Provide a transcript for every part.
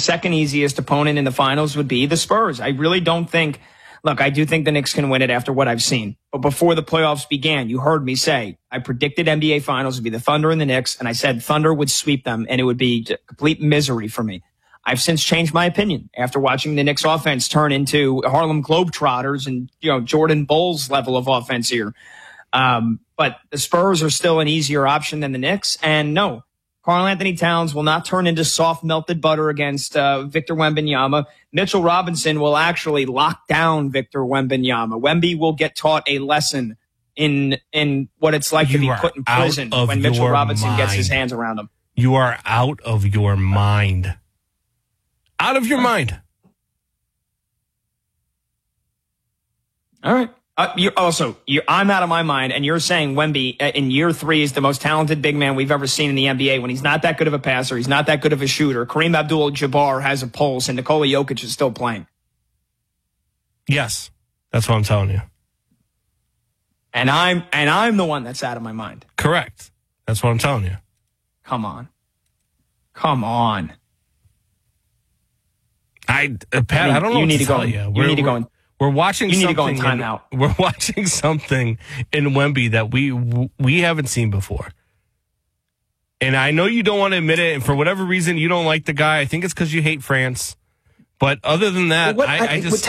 second easiest opponent in the finals would be the Spurs. I really don't think, look, I do think the Knicks can win it after what I've seen. But before the playoffs began, you heard me say, I predicted NBA finals would be the Thunder and the Knicks, and I said Thunder would sweep them, and it would be complete misery for me. I've since changed my opinion after watching the Knicks offense turn into Harlem Globetrotters and, Jordan Bowles level of offense here. But the Spurs are still an easier option than the Knicks. And no, Karl-Anthony Towns will not turn into soft melted butter against Victor Wembanyama. Mitchell Robinson will actually lock down Victor Wembanyama. Wemby will get taught a lesson in what it's like to be put in prison when Mitchell Robinson gets his hands around him. You are out of your mind. Out of your mind. All right. I'm out of my mind, and you're saying Wemby in year 3 is the most talented big man we've ever seen in the NBA when he's not that good of a passer, he's not that good of a shooter. Kareem Abdul-Jabbar has a pulse, and Nikola Jokic is still playing. Yes, that's what I'm telling you. And I'm the one that's out of my mind. Correct. That's what I'm telling you. Come on. Pat, I don't know what to tell you. You need to go in. We're watching you something. Need to go in timeout. We're watching something in Wemby that we haven't seen before. And I know you don't want to admit it, and for whatever reason you don't like the guy. I think it's because you hate France. But other than that, I just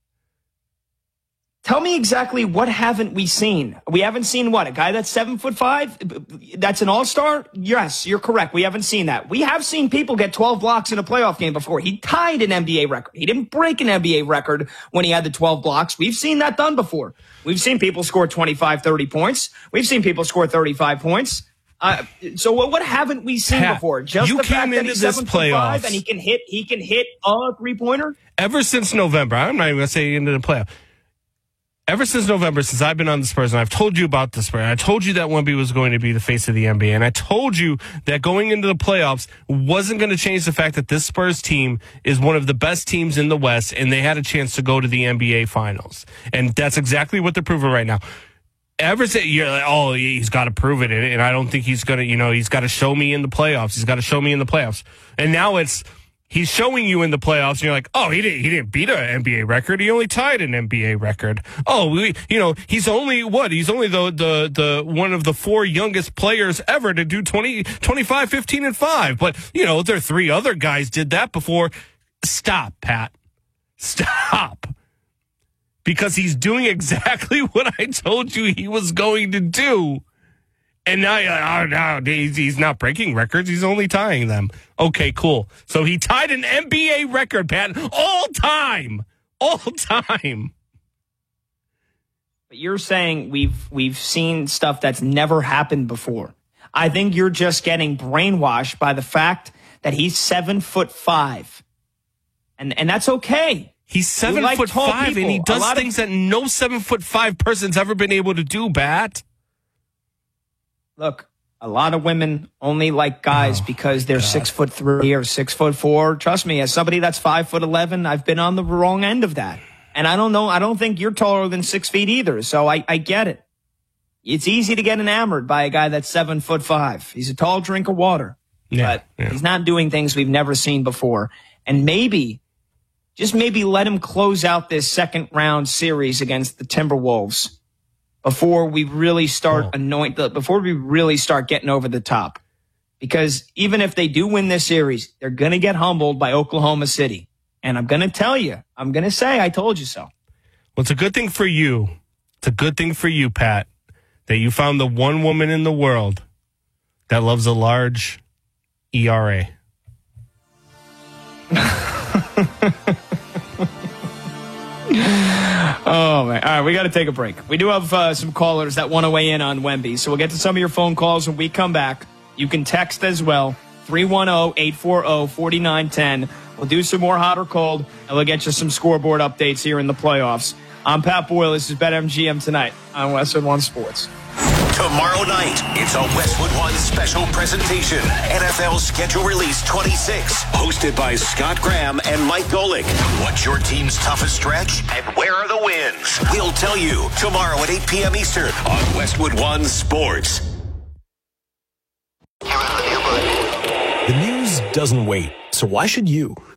tell me exactly what haven't we seen? We haven't seen what? A guy that's 7'5"? That's an all-star? Yes, you're correct. We haven't seen that. We have seen people get 12 blocks in a playoff game before. He tied an NBA record. He didn't break an NBA record when he had the 12 blocks. We've seen that done before. We've seen people score 25, 30 points. We've seen people score 35 points. So what haven't we seen before? Just the fact that he's 7'5" and he can hit a three-pointer? Ever since November, I'm not even going to say into the playoff. Ever since November, since I've been on the Spurs, and I've told you about the Spurs, I told you that Wemby was going to be the face of the NBA, and I told you that going into the playoffs wasn't going to change the fact that this Spurs team is one of the best teams in the West, and they had a chance to go to the NBA Finals. And that's exactly what they're proving right now. Ever since you're like, oh, he's got to prove it, and I don't think he's going to, he's got to show me in the playoffs. He's got to show me in the playoffs. And now he's showing you in the playoffs, and you're like, oh, he didn't beat an NBA record. He only tied an NBA record. Oh, he's only the one of the 4 youngest players ever to do 25, 15, and 5. But, there are 3 other guys did that before. Stop, Pat. Stop. Because he's doing exactly what I told you he was going to do. And now he's not breaking records. He's only tying them. Okay, cool. So he tied an NBA record, Pat, all time. But you're saying we've seen stuff that's never happened before. I think you're just getting brainwashed by the fact that he's 7'5", and that's okay. He's 7'5", and he does things that no 7'5" person's ever been able to do, Pat. Look, a lot of women only like guys because they're 6'3" or 6'4". Trust me, as somebody that's 5'11", I've been on the wrong end of that. And I don't know. I don't think you're taller than 6 feet either. So I get it. It's easy to get enamored by a guy that's 7'5". He's a tall drink of water, but he's not doing things we've never seen before. And just maybe let him close out this second round series against the Timberwolves before we really start before we really start getting over the top. Because even if they do win this series, they're going to get humbled by Oklahoma City. And I'm going to tell you, I'm going to say, I told you so. Well, it's a good thing for you. It's a good thing for you, Pat, that you found the one woman in the world that loves a large ERA. Oh, man. All right, we got to take a break. We do have some callers that want to weigh in on Wemby, so we'll get to some of your phone calls when we come back. You can text as well, 310-840-4910. We'll do some more hot or cold, and we'll get you some scoreboard updates here in the playoffs. I'm Pat Boyle. This is BetMGM Tonight on Westwood One Sports. Tomorrow night, it's a Westwood One special presentation. NFL Schedule Release 26, hosted by Scott Graham and Mike Golick. What's your team's toughest stretch, and where are the wins? We'll tell you tomorrow at 8 p.m. Eastern on Westwood One Sports. The news doesn't wait, so why should you?